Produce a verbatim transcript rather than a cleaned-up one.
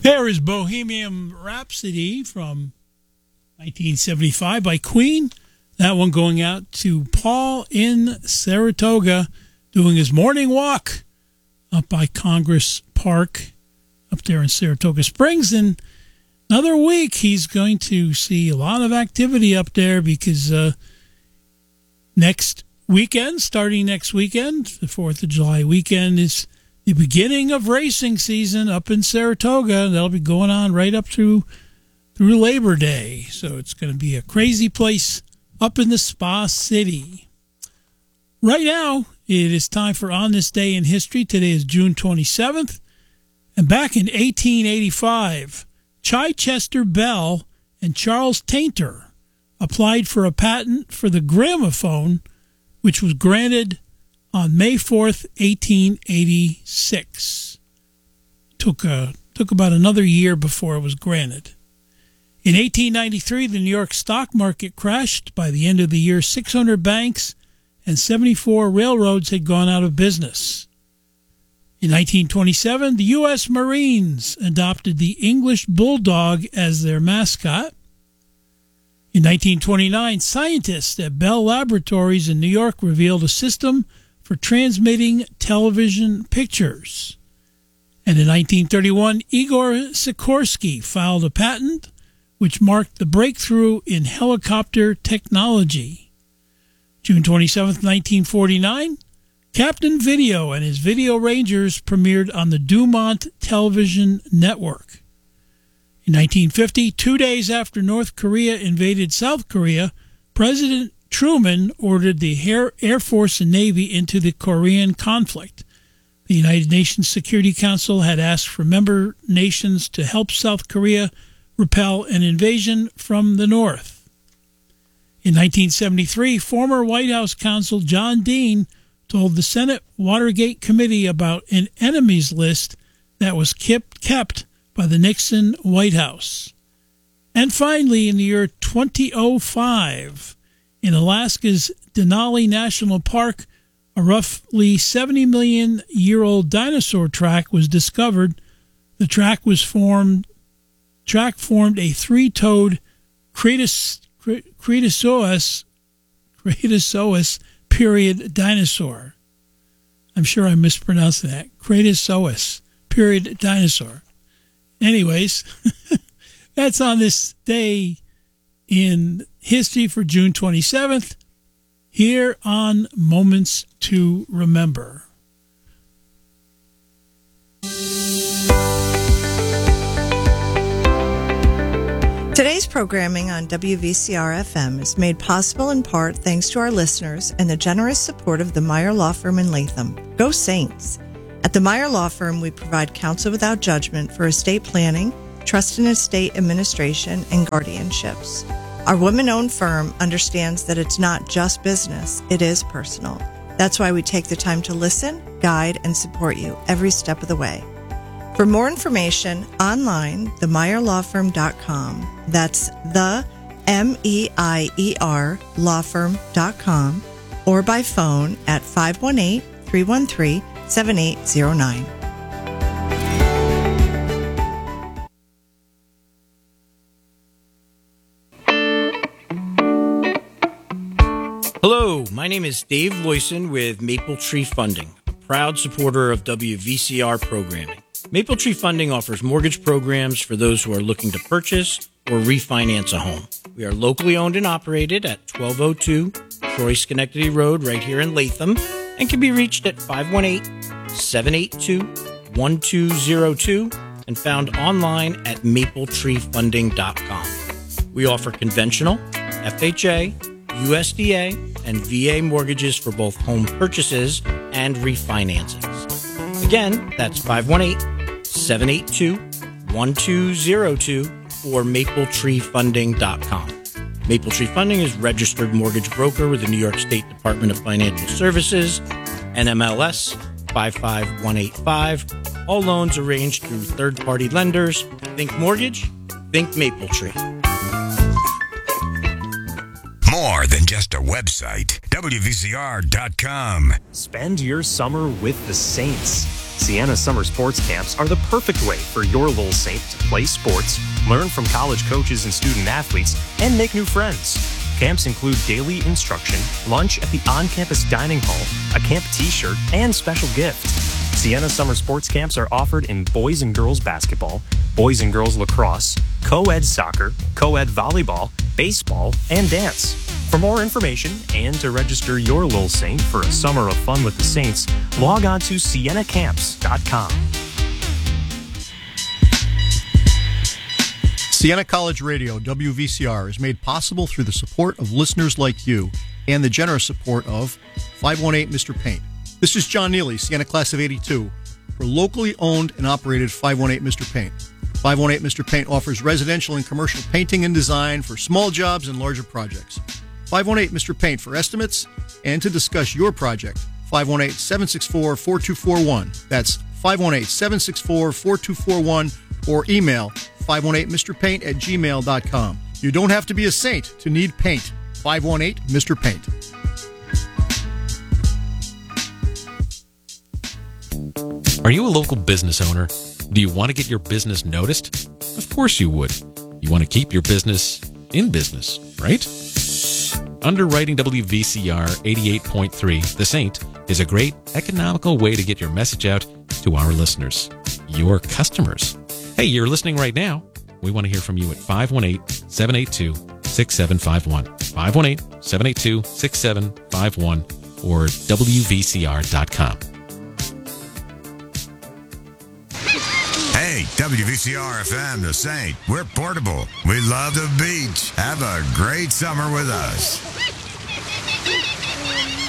There is Bohemian Rhapsody from nineteen seventy-five by Queen. That one going out to Paul in Saratoga, doing his morning walk up by Congress Park up there in Saratoga Springs. And another week, he's going to see a lot of activity up there because uh, next weekend, starting next weekend, the fourth of July weekend, is the beginning of racing season up in Saratoga. That'll be going on right up through through Labor Day. So it's going to be a crazy place up in the Spa City. Right now, it is time for On This Day in History. Today is June twenty-seventh. And back in eighteen eighty-five, Chichester Bell and Charles Tainter applied for a patent for the gramophone, which was granted on May fourth, eighteen eighty-six. Took a, took about another year before it was granted. In eighteen ninety-three, the New York stock market crashed. By the end of the year, six hundred banks and seventy-four railroads had gone out of business. In nineteen twenty-seven, the U S Marines adopted the English Bulldog as their mascot. In nineteen twenty-nine, scientists at Bell Laboratories in New York revealed a system for transmitting television pictures. And in nineteen thirty-one, Igor Sikorsky filed a patent which marked the breakthrough in helicopter technology. June twenty-seventh, nineteen forty-nine, Captain Video and his Video Rangers premiered on the Dumont Television Network. In nineteen fifty, two days after North Korea invaded South Korea, President Truman ordered the Air Force and Navy into the Korean conflict. The United Nations Security Council had asked for member nations to help South Korea repel an invasion from the north. In nineteen seventy-three, former White House counsel John Dean told the Senate Watergate Committee about an enemies list that was kept, kept by the Nixon White House. And finally, in the year two thousand five, in Alaska's Denali National Park, a roughly seventy million year old dinosaur track was discovered. The track was formed track formed a three-toed Cretaceous Cretaceous Cretaceous period dinosaur. I'm sure I mispronounced that. Cretaceous period dinosaur. Anyways, that's On This Day in History for June twenty-seventh, here on Moments to Remember. Today's programming on W V C R F M is made possible in part thanks to our listeners and the generous support of the Meyer Law Firm in Latham. Go Saints! At the Meyer Law Firm, we provide counsel without judgment for estate planning, trust and estate administration, and guardianships. Our women-owned firm understands that it's not just business, it is personal. That's why we take the time to listen, guide, and support you every step of the way. For more information, online, the meyer law firm dot com. That's the M E I E R law firm dot com, or by phone at five one eight, three one three, seven eight zero nine. Hello, my name is Dave Loyson with Maple Tree Funding, a proud supporter of W V C R programming. Maple Tree Funding offers mortgage programs for those who are looking to purchase or refinance a home. We are locally owned and operated at twelve oh two Troy Schenectady Road right here in Latham, and can be reached at five one eight, seven eight two, one two zero two and found online at maple tree funding dot com. We offer conventional, F H A, U S D A, and V A mortgages for both home purchases and refinancings. Again, that's five one eight, seven eight two, one two zero two or maple tree funding dot com. Maple Tree Funding is registered mortgage broker with the New York State Department of Financial Services, N M L S five five one eight five. All loans arranged through third-party lenders. Think mortgage, think Maple Tree. More than just a website, W V C R dot com. Spend your summer with the Saints. Sienna Summer Sports Camps are the perfect way for your little saint to play sports, learn from college coaches and student athletes, and make new friends. Camps include daily instruction, lunch at the on-campus dining hall, a camp t-shirt, and special gift. Sienna Summer Sports Camps are offered in boys and girls basketball, boys and girls lacrosse, co-ed soccer, co-ed volleyball, baseball, and dance. For more information and to register your little saint for a summer of fun with the Saints, log on to sienna camps dot com. Siena College Radio, W V C R, is made possible through the support of listeners like you and the generous support of five one eight Mister Paint. This is John Neely, Siena Class of eighty-two, for locally owned and operated five one eight Mister Paint. five one eight Mister Paint offers residential and commercial painting and design for small jobs and larger projects. five one eight Mister Paint for estimates and to discuss your project. five one eight, seven six four, four two four one. That's five one eight, seven six four, four two four one, or email five one eight Mister Paint at gmail dot com. You don't have to be a saint to need paint. five one eight Mister Paint. Are you a local business owner? Do you want to get your business noticed? Of course you would. You want to keep your business in business, right? Underwriting W V C R eighty-eight point three, The Saint, is a great economical way to get your message out to our listeners, your customers. Hey, you're listening right now. We want to hear from you at five one eight, seven eight two, six seven five one, five one eight, seven eight two, six seven five one, or W V C R dot com. Hey, W V C R F M, The Saint. We're portable. We love the beach. Have a great summer with us.